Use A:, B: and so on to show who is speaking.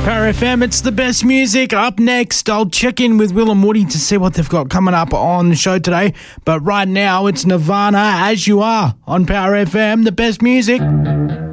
A: Power FM, it's the best music. Up next, I'll check in with Will and Woody to see what they've got coming up on the show today. But right now, it's Nirvana, As You Are, on Power FM, the best music.